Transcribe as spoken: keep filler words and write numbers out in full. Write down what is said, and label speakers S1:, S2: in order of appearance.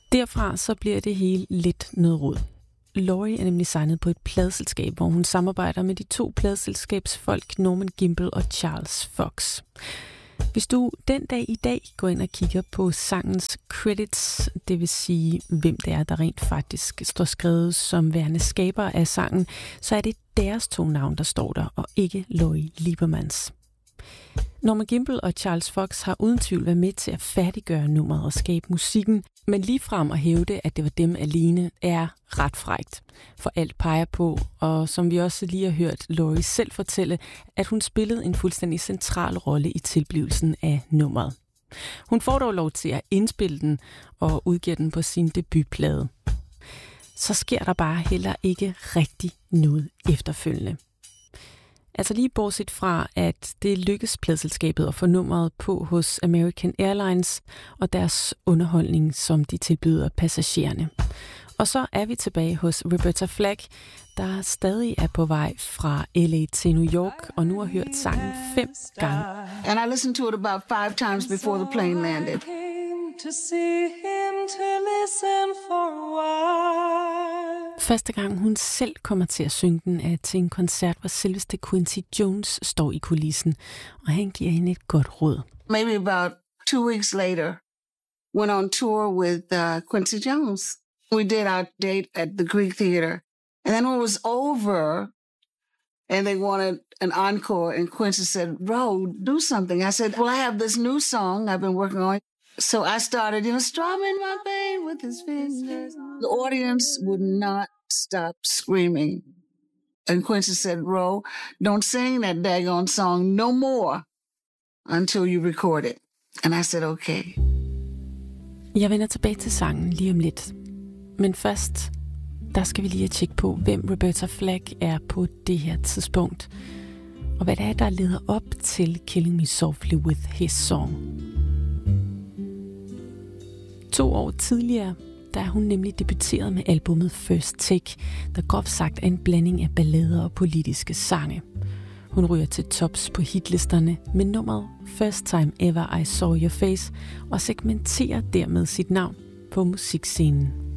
S1: Derfra så bliver det hele lidt noget rod. Laurie er nemlig signet på et pladeselskab, hvor hun samarbejder med de to pladeselskabsfolk Norman Gimbel og Charles Fox. Hvis du den dag i dag går ind og kigger på sangens credits, det vil sige, hvem det er, der rent faktisk står skrevet som værende skaber af sangen, så er det deres to navn, der står der, og ikke Laurie Liebermans. Norman Gimbel og Charles Fox har uden tvivl været med til at færdiggøre nummeret og skabe musikken, men ligefrem at hævde, at det var dem alene, er ret frækt. For alt peger på, og som vi også lige har hørt Laurie selv fortælle, at hun spillede en fuldstændig central rolle i tilblivelsen af nummeret. Hun får dog lov til at indspille den og udgive den på sin debutplade. Så sker der bare heller ikke rigtig noget efterfølgende. Altså lige bortset fra, at det lykkes pladeselskabet at få nummeret på hos American Airlines og deres underholdning, som de tilbyder passagererne. Og så er vi tilbage hos Roberta Flack, der stadig er på vej fra L A til New York, og nu har hørt sangen fem gange.
S2: And I listened to it about five times before the plane landed.
S3: To see him, to listen for a while.
S1: Første gang hun selv kommer til at synge den er til en koncert, hvor selveste Quincy Jones står i kulissen, og han giver hende et godt råd.
S2: Maybe about two weeks later, went on tour with uh, Quincy Jones. We did our date at the Greek Theater. And then when it was over, and they wanted an encore, and Quincy said, Ro, do something. I said, well, I have this new song I've been working on. So I started, you know, strumming my pain with his fingers. The audience would not stop screaming. And Quincy said, Ro, don't sing that daggone song no more until you record it. And I said, okay.
S1: Jeg vender tilbage til sangen lige om lidt. Men først, der skal vi lige tjekke på, hvem Roberta Flack er på det her tidspunkt. Og hvad det er, der leder op til Killing Me Softly with His Song. To år tidligere, der er hun nemlig debuteret med albumet First Take, der groft sagt er en blanding af ballader og politiske sange. Hun ryger til tops på hitlisterne med nummeret First Time Ever I Saw Your Face og segmenterer dermed sit navn på musikscenen.